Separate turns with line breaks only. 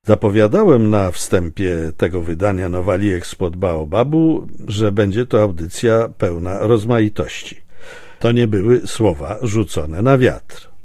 Zapowiadałem na wstępie tego wydania Nowali spod Baobabu, że będzie to audycja pełna rozmaitości. To nie były słowa rzucone na wiatr.